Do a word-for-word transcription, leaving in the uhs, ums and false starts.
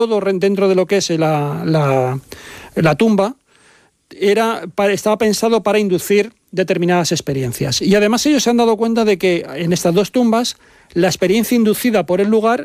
todo dentro de lo que es la, la, la tumba era, estaba pensado para inducir determinadas experiencias. Y además ellos se han dado cuenta de que en estas dos tumbas la experiencia inducida por el lugar